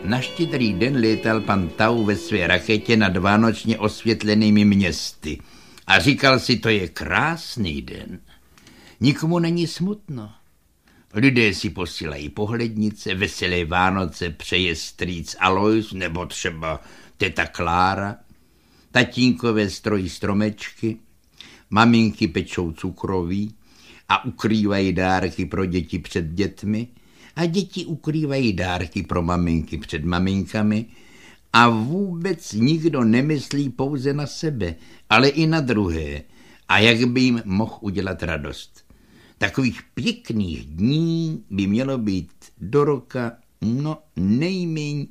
Na Štědrý den létal pan Tau ve své raketě nad vánočně osvětlenými městy a říkal si, to je krásný den. Nikomu není smutno. Lidé si posílají pohlednice, veselé Vánoce přeje strýc Alois nebo třeba teta Klára. Tatínkové strojí stromečky, maminky pečou cukroví a ukrývají dárky pro děti před dětmi a děti ukrývají dárky pro maminky před maminkami a vůbec nikdo nemyslí pouze na sebe, ale i na druhé a jak by jim mohl udělat radost. Takových pěkných dní by mělo být do roka, nejméně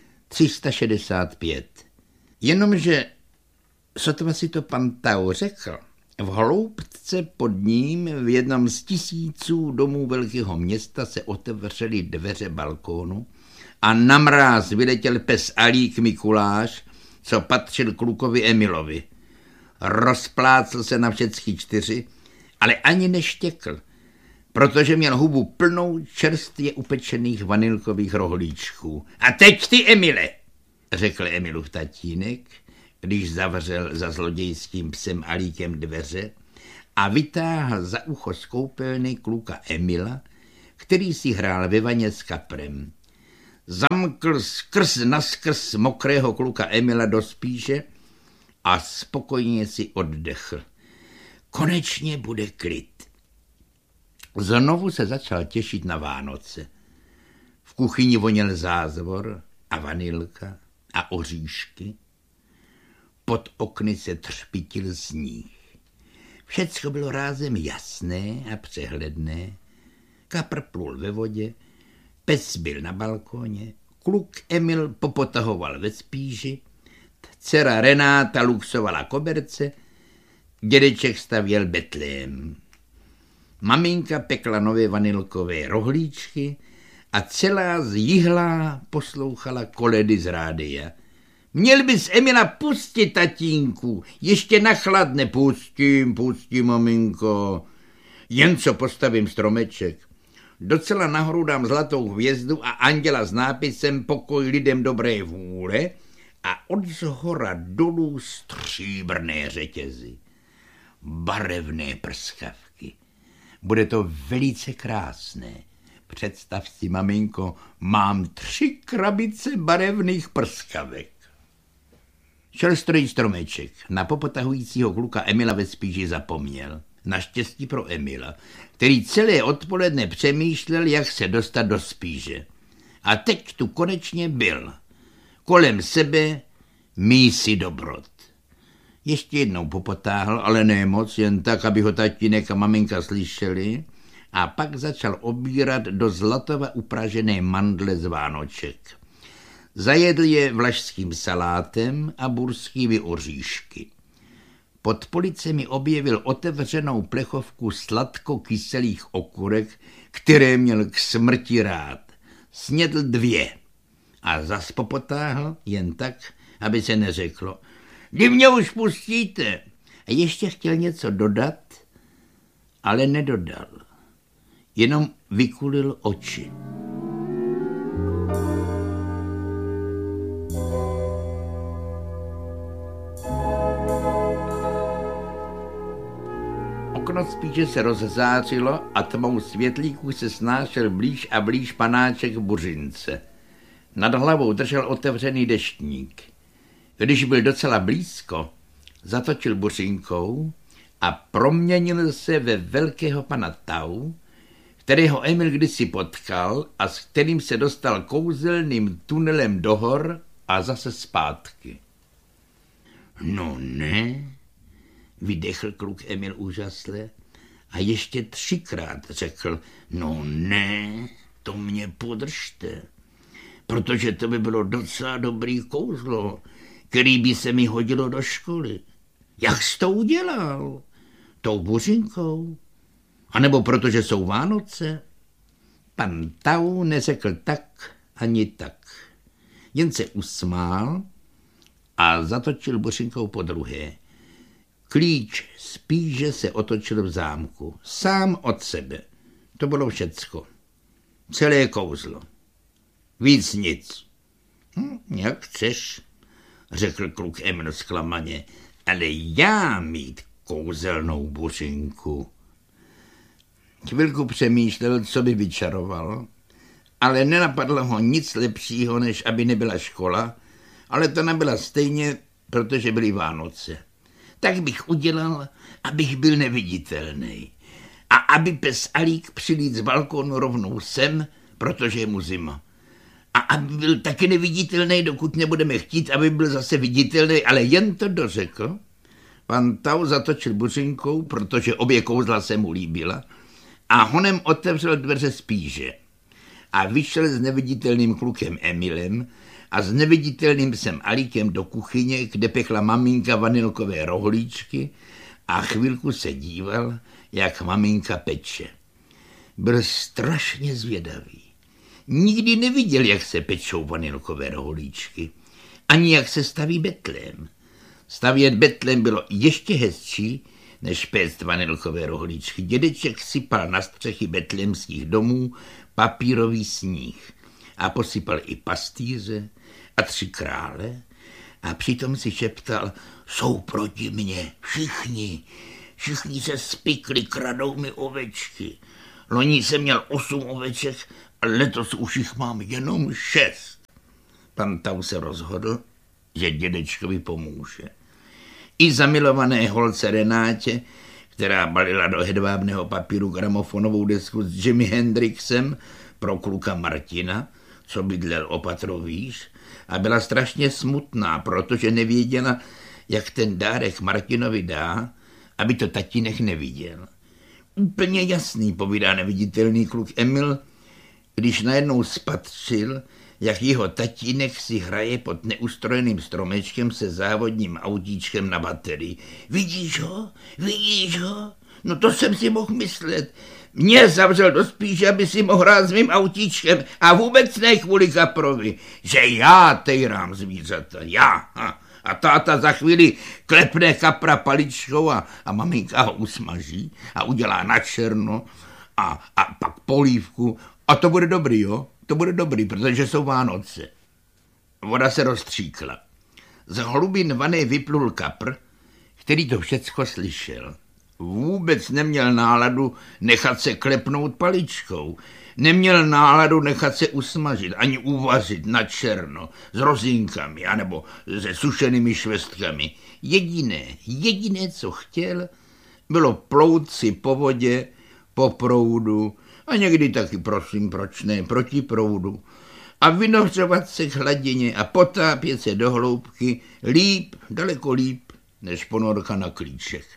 365. Jenomže, sotva si to pan Tau řekl, v hloubce pod ním v jednom z 1000 domů velkého města se otevřely dveře balkónu a na mráz vyletěl pes Alík Mikuláš, co patřil klukovi Emilovi. Rozplácl se na všechny 4, ale ani neštěkl, protože měl hubu plnou čerstvě upečených vanilkových rohlíčků. A teď ty, Emile, řekl Emilův tatínek, když zavřel za zlodějským psem Alíkem dveře a vytáhl za ucho z koupelny kluka Emila, který si hrál ve vaně s kaprem. Zamkl skrz naskrz mokrého kluka Emila do spíše a spokojně si oddechl. Konečně bude klid. Znovu se začal těšit na Vánoce. V kuchyni voněl zázvor a vanilka a oříšky. Pod okny se třpitil sníh. Všecko bylo rázem jasné a přehledné. Kapr plul ve vodě, pes byl na balkóně, kluk Emil popotahoval ve spíži, dcera Renáta luxovala koberce, dědeček stavěl betlém. Maminka pekla nové vanilkové rohlíčky a celá zjihlá poslouchala koledy z rádia. Měl bys Emila pustit, tatínku, ještě na chladne. Pustím, maminko. Jen co postavím stromeček. Docela nahoru dám zlatou hvězdu a anděla s nápisem Pokoj lidem dobré vůle a od zhora dolů stříbrné řetězy. Barevné prskavky. Bude to velice krásné. Představ si, maminko, mám 3 krabice barevných prskavek. Šel strojit stromeček. Na popotahujícího kluka Emila ve spíži zapomněl. Naštěstí pro Emila, který celé odpoledne přemýšlel, jak se dostat do spíže. A teď tu konečně byl. Kolem sebe mísy dobrot. Ještě jednou popotáhl, ale ne moc, jen tak, aby ho tatínek a maminka slyšeli, a pak začal obírat do zlatova upražené mandle z Vánoček. Zajedl je vlašským salátem a burskými oříšky. Pod policemi objevil otevřenou plechovku sladko-kyselých okurek, které měl k smrti rád. Snědl 2 a zas popotáhl jen tak, aby se neřeklo. Kdy mě už pustíte? A ještě chtěl něco dodat, ale nedodal. Jenom vykulil oči. Okno spíše se rozzářilo a tmou světlíků se snášel blíž a blíž panáček Buřince. Nad hlavou držel otevřený deštník. Když byl docela blízko, zatočil buřinkou a proměnil se ve velkého pana Tau, kterého Emil kdysi potkal a s kterým se dostal kouzelným tunelem do hor a zase zpátky. No ne, vydechl kluk Emil úžasle a ještě 3krát řekl, no ne, to mě podržte, protože to by bylo docela dobrý kouzlo, který by se mi hodilo do školy. Jak jsi to udělal? Tou buřinkou? A nebo protože jsou Vánoce? Pan Tau neřekl tak ani tak. Jen se usmál a zatočil buřinkou podruhé. Klíč spíše se otočil v zámku. Sám od sebe. To bylo všecko. Celé kouzlo. Víc nic. Jak chceš, řekl kluk Emil zklamaně, ale já mít kouzelnou buřinku. Chvilku přemýšlel, co by vyčaroval, ale nenapadlo ho nic lepšího, než aby nebyla škola, ale to nebyla stejně, protože byly Vánoce. Tak bych udělal, abych byl neviditelný. A aby pes Alík přilít z balkónu rovnou sem, protože je mu zima. A aby byl taky neviditelný, dokud nebudeme chtít, aby byl zase viditelný, ale jen to dořekl. Pan Tau zatočil buřinkou, protože obě kouzla se mu líbila, a honem otevřel dveře spíže. A vyšel s neviditelným klukem Emilem a s neviditelným psem Alíkem do kuchyně, kde pekla maminka vanilkové rohlíčky, a chvilku se díval, jak maminka peče. Byl strašně zvědavý. Nikdy neviděl, jak se pečou vanilkové rohlíčky, ani jak se staví betlém. Stavět betlém bylo ještě hezčí, než péct vanilkové rohlíčky. Dědeček sypal na střechy betlémských domů papírový sníh a posypal i pastýře a 3 krále a přitom si šeptal, jsou proti mně všichni se spikli, kradou mi ovečky. Loni jsem měl 8 oveček a letos už jich mám jenom 6. Pan Tau se rozhodl, že dědečkovi pomůže. I zamilované holce Renátě, která balila do hedvábného papíru gramofonovou desku s Jimi Hendrixem pro kluka Martina, co bydlel o patro výš, a byla strašně smutná, protože nevěděla, jak ten dárek Martinovi dá, aby to tatínek neviděl. Úplně jasný, povídá neviditelný kluk Emil, když najednou spatřil, jak jeho tatínek si hraje pod neustrojeným stromečkem se závodním autíčkem na baterii. Vidíš ho? No to jsem si mohl myslet. Mě zavřel do spíše, aby si mohl hrát s mým autíčkem a vůbec ne kvůli kaprovi, že já tejrám zvířata, já. A táta za chvíli klepne kapra paličkou a maminka ho usmaží a udělá na černo a pak polívku a to bude dobrý, jo? To bude dobrý, protože jsou Vánoce. Voda se rozstříkla. Z hlubin vany vyplul kapr, který to všecko slyšel. Vůbec neměl náladu nechat se klepnout paličkou. Neměl náladu nechat se usmažit, ani uvařit na černo, s rozinkami, anebo se sušenými švestkami. Jediné, co chtěl, bylo plout si po vodě, po proudu, a někdy taky, prosím, proč ne, proti proudu. A vynořovat se k hladině a potápět se do hloubky líp, daleko líp, než ponorka na klíček.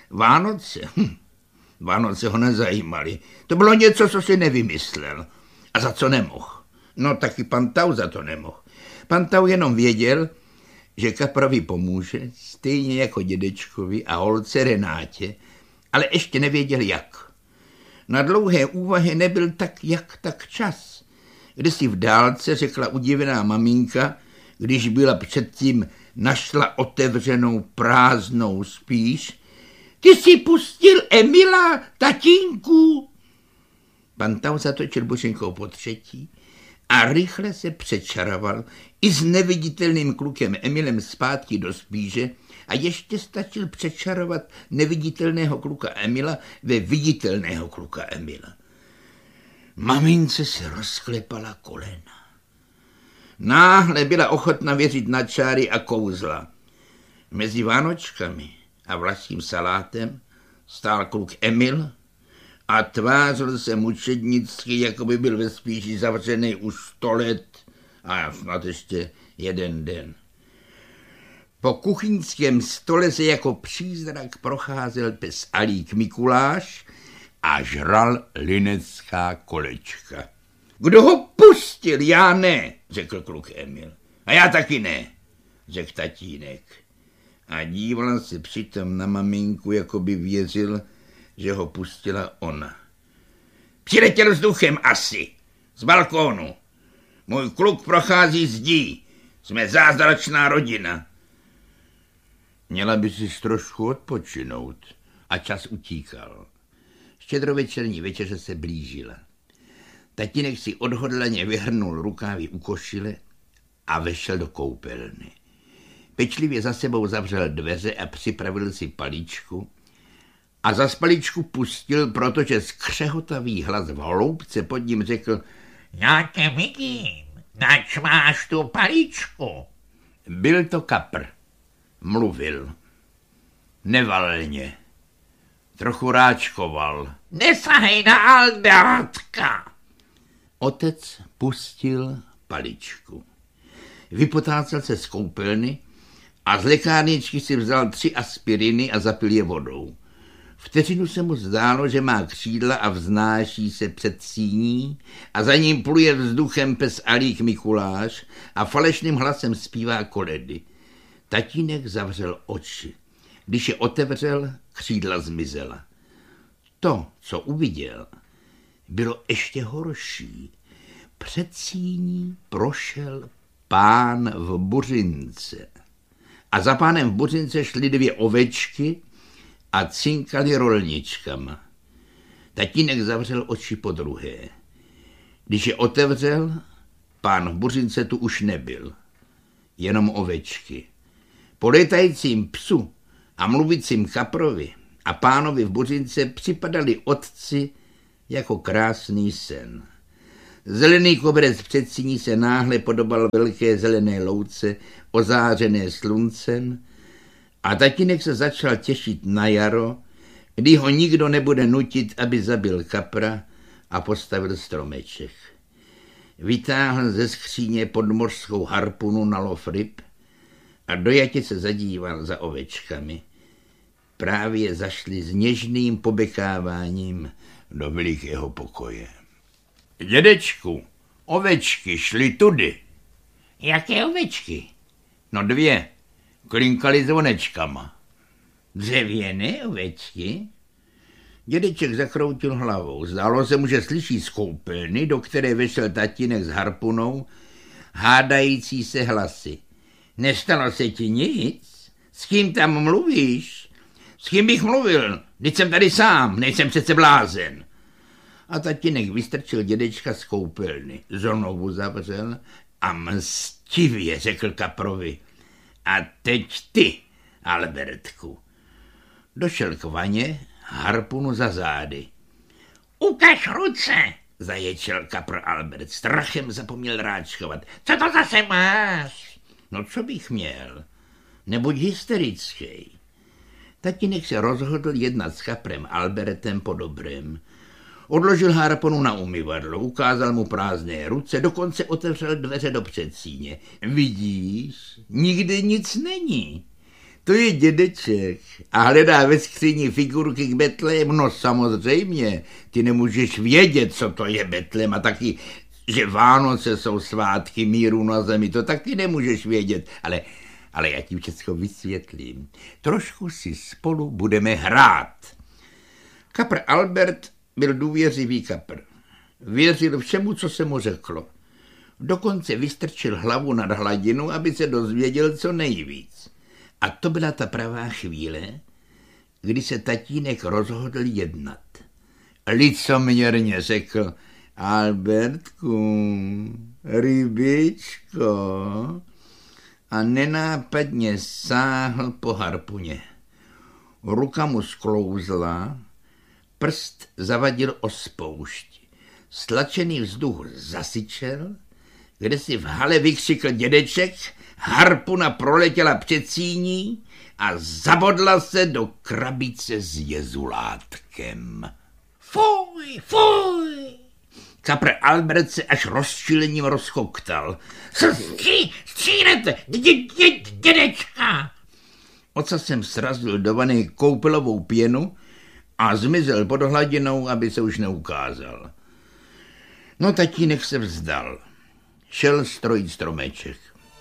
Vánoce ho nezajímaly. To bylo něco, co si nevymyslel. A za co nemohl? No taky pan Tau za to nemohl. Pan Tau jenom věděl, že kaprovi pomůže, stejně jako dědečkovi a holce Renátě, ale ještě nevěděl jak. Na dlouhé úvahy nebyl tak čas. Kdysi v dálce řekla udivená maminka, když byla předtím našla otevřenou prázdnou spíš, ty jsi pustil Emila, tatínku. Pan Tau zatočil bušenkou po 3. a rychle se přečaroval i s neviditelným klukem Emilem zpátky do spíže a ještě stačil přečarovat neviditelného kluka Emila ve viditelného kluka Emila. Mamince se rozklepala kolena. Náhle byla ochotna věřit na čáry a kouzla. Mezi Vánočkami a vlastním salátem stál kluk Emil a tvářil se mučednicky, jako by byl ve spíši zavřený už 100 let a snad ještě 1 den. Po kuchyňském stole se jako přízrak procházel pes Alík Mikuláš a žral linecká kolečka. Kdo ho pustil? Já ne, řekl kluk Emil. A já taky ne, řekl tatínek. A díval se přitom na maminku, jako by věřil, že ho pustila ona. Přiletěl vzduchem asi, z balkónu. Můj kluk prochází zdí. Jsme zázračná rodina. Měla by si trošku odpočinout. A čas utíkal. Štědrovečerní večeře se blížila. Tatínek si odhodlaně vyhrnul rukávy u košile a vešel do koupelny. Pečlivě za sebou zavřel dveře a připravil si paličku a za paličku pustil, protože skřehotavý hlas v hloubce pod ním řekl: Já tě vidím, nač máš tu paličku. Byl to kapr. Mluvil. Nevalně. Trochu ráčkoval. Nesahej na Albertka. Otec pustil paličku. Vypotácel se z koupelny a z lékárničky si vzal 3 aspiriny a zapil je vodou. Vteřinu se mu zdálo, že má křídla a vznáší se před síní a za ním pluje vzduchem pes Alík Mikuláš a falešným hlasem zpívá koledy. Tatínek zavřel oči. Když je otevřel, křídla zmizela. To, co uviděl, bylo ještě horší. Před síní prošel pán v buřince. A za pánem v buřince šly 2 ovečky a cinkali rolničkama. Tatínek zavřel oči podruhé. Když je otevřel, pán v buřince tu už nebyl. Jenom ovečky. Po létajícím psu a mluvícím kaprovi a pánovi v buřince připadali otci jako krásný sen. Zelený koberec před síní se náhle podobal velké zelené louce, ozářené sluncem, a tatínek se začal těšit na jaro, kdy ho nikdo nebude nutit, aby zabil kapra a postavil stromeček. Vytáhl ze skříně podmořskou harpunu na lov ryb a dojatě se zadíval za ovečkami. Právě zašli s něžným pobekáváním do velikého pokoje. Dědečku, ovečky šly tudy. Jaké ovečky? No 2, klinkali zvonečkama. Dřevěné ovečky? Dědeček zakroutil hlavou. Zdálo se mu, že slyší z koupelny, do které vešel tatínek s harpunou, hádající se hlasy. Nestalo se ti nic? S kým tam mluvíš? S kým bych mluvil? Vždyť jsem tady sám, nejsem přece blázen. A tatínek vystrčil dědečka z koupelny, znovu zavřel a mstivě řekl kaprovi: A teď ty, Albertku. Došel k vaně, harpunu za zády. Ukaž ruce, zaječel kapr Albert. Strachem zapomněl ráčkovat. Co to zase máš? No co bych měl? Nebuď hysterický. Tatínek se rozhodl jednat s kaprem Albertem po dobrém. Odložil harpunu na umyvadlo, ukázal mu prázdné ruce, dokonce otevřel dveře do předsíně. Vidíš, nikde nic není. To je dědeček a hledá ve skříni figurky k Betlému. No samozřejmě, ty nemůžeš vědět, co to je Betlém, a taky, že Vánoce jsou svátky míru na zemi, to taky nemůžeš vědět, ale já ti všechno vysvětlím. Trošku si spolu budeme hrát. Kapr Albert byl důvěřivý kapr. Věřil všemu, co se mu řeklo. Dokonce vystrčil hlavu nad hladinu, aby se dozvěděl co nejvíc. A to byla ta pravá chvíle, kdy se tatínek rozhodl jednat. Licoměrně řekl: Albertku, rybičko, a nenápadně sáhl po harpuně. Ruka mu sklouzla, prst zavadil o spoušť. Stlačený vzduch zasyčel, kde si v hale vykřikl dědeček, harpuna proletěla před síní a zabodla se do krabice s jezulátkem. Fuj, fuj! Kapr Albert se až rozčilením rozchoktal. Střílete, dědečka! Ocasem srazil do vany koupelovou pěnu a zmizel pod hladinou, aby se už neukázal. No tatínek se vzdal. Šel strojit stromeček.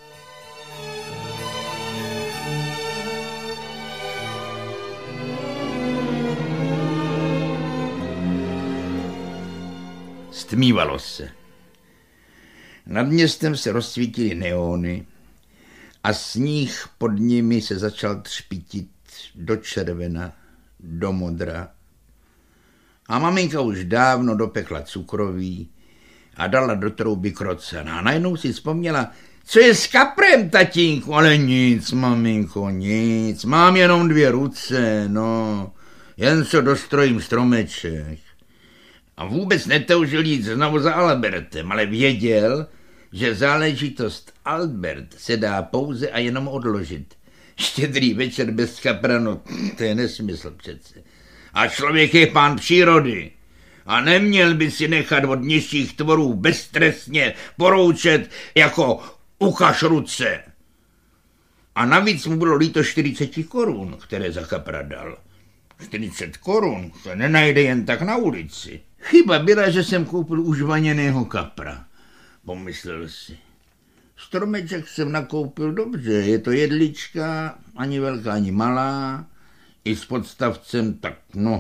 Stmívalo se. Nad městem se rozsvítily neony a sníh pod nimi se začal třpitit do červena, do modra. A maminka už dávno dopekla cukroví, a dala do trouby krocana. A najednou si vzpomněla, co je s kaprem, tatínku? Ale nic, maminko, nic. Mám jenom 2 ruce, no. Jen co dostrojím stromeček. A vůbec netoužil jít znovu za Albertem, ale věděl, že záležitost Albert se dá pouze a jenom odložit. Štědrý večer bez kapra, no to je nesmysl přece. A člověk je pán přírody. A neměl by si nechat od nižších tvorů beztrestně poroučet jako ukaž ruce. A navíc mu bylo líto 40 korun, které za kapra dal. 40 korun se nenajde jen tak na ulici. Chyba byla, že jsem koupil už vaněného kapra, pomyslel si. Stromeček jsem nakoupil dobře, je to jedlička, ani velká, ani malá, i s podstavcem tak,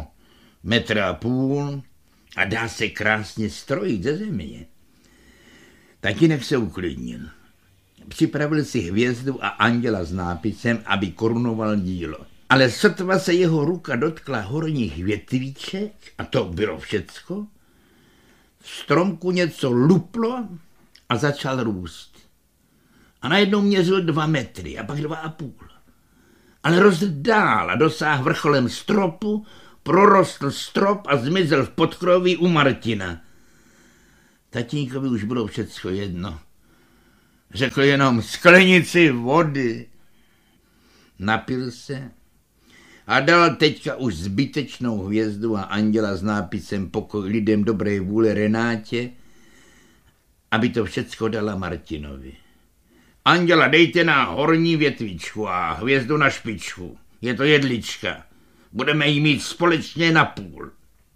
1,5 metru a dá se krásně strojit ze země. Tatínek se uklidnil. Připravil si hvězdu a anděla s nápisem, aby korunoval dílo. Ale sotva se jeho ruka dotkla horních větviček, a to bylo všecko, v stromku něco luplo a začal růst. A najednou měřil 2 metry a pak 2,5. Ale rostl dál a dosáhl vrcholem stropu, prorostl strop a zmizel v podkroví u Martina. Tatínkovi už bylo všecko jedno. Řekl jenom sklenici vody. Napil se a dal teďka už zbytečnou hvězdu a anděla s nápisem Pokoj lidem dobré vůle Renátě, aby to všecko dala Martinovi. Anděla dejte na horní větvičku a hvězdu na špičku. Je to jedlička. Budeme jí mít společně na půl.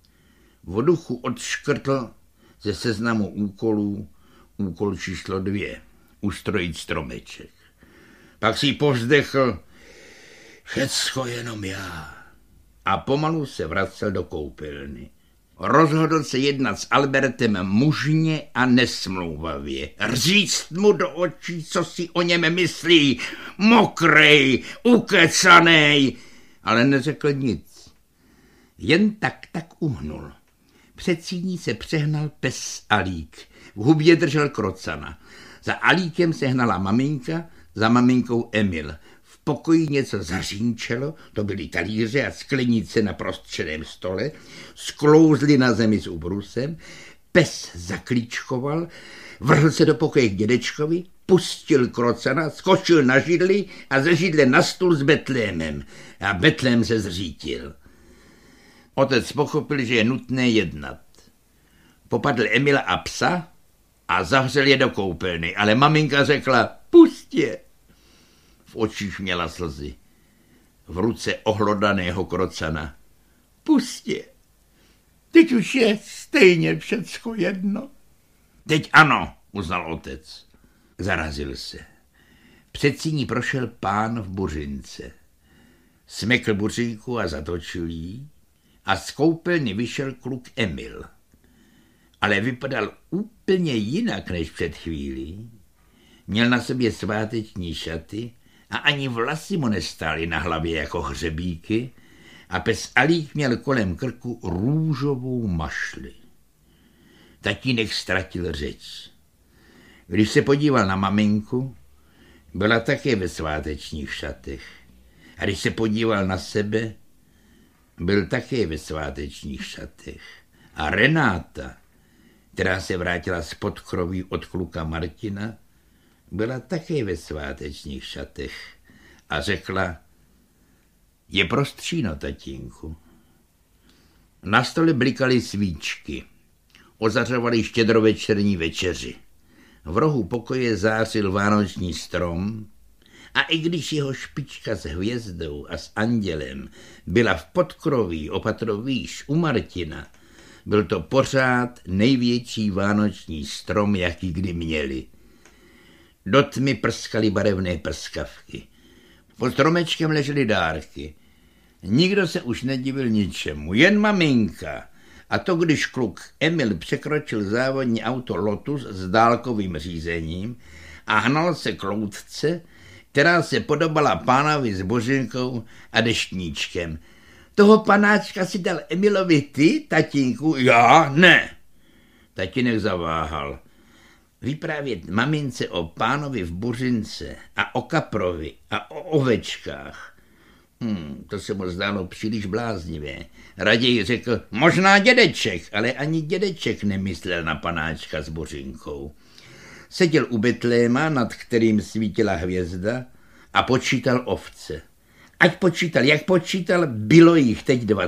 V duchu odškrtl ze seznamu úkolů úkol číslo 2. Ustrojit stromeček. Pak si povzdechl, všecko jenom já. A pomalu se vracel do koupelny. Rozhodl se jednat s Albertem mužně a nesmlouvavě. Říct mu do očí, co si o něm myslí. Mokrej, ukecanej. Ale neřekl nic. Jen tak uhnul. Před síní se přehnal pes Alík. V hubě držel krocana. Za Alíkem se hnala maminka, za maminkou Emil. V pokoji něco zařínčelo, to byly talíře a sklenice na prostředním stole, sklouzly na zemi s ubrusem, pes zaklíčkoval, vrhl se do pokoje k dědečkovi, pustil krocana, skočil na židli a ze židle na stůl s Betlémem. A Betlém se zřítil. Otec pochopil, že je nutné jednat. Popadl Emila a psa a zavřel je do koupelny, ale maminka řekla, pusť je. V očích měla slzy. V ruce ohlodaného krocana. Pusť je. Teď už je stejně všecko jedno. Teď ano, uznal otec. Zarazil se. Před síní prošel pán v buřince. Smekl buřinku a zatočil jí a z koupelny vyšel kluk Emil. Ale vypadal úplně jinak než před chvílí. Měl na sobě sváteční šaty a ani vlasy mu nestály na hlavě jako hřebíky a pes Alík měl kolem krku růžovou mašli. Tatínek ztratil řeč. Když se podíval na maminku, byla také ve svátečních šatech. A když se podíval na sebe, byl také ve svátečních šatech. A Renáta, která se vrátila z podkroví od kluka Martina, byla také ve svátečních šatech a řekla, je prostříno, tatínku. Na stole blikaly svíčky, ozařovaly štědrovečerní večeři. V rohu pokoje zářil vánoční strom a i když jeho špička s hvězdou a s andělem byla v podkroví o patro výš u Martina, byl to pořád největší vánoční strom, jaký kdy měli. Do tmy prskaly barevné prskavky. Pod stromečkem ležely dárky. Nikdo se už nedivil ničemu, jen maminka. A to, když kluk Emil překročil závodní auto Lotus s dálkovým řízením a hnal se k loutce, která se podobala pánovi s božinkou a deštníčkem. Toho panáčka si dal Emilovi ty, tatínku? Já? Ne. Tatínek zaváhal. Vyprávět mamince o pánovi v Buřince a o kaprovi a o ovečkách. To se mu zdálo příliš bláznivé. Raději řekl, možná dědeček, ale ani dědeček nemyslel na panáčka s Buřinkou. Seděl u Betléma, nad kterým svítila hvězda, a počítal ovce. Ať počítal, jak počítal, bylo jich teď 20.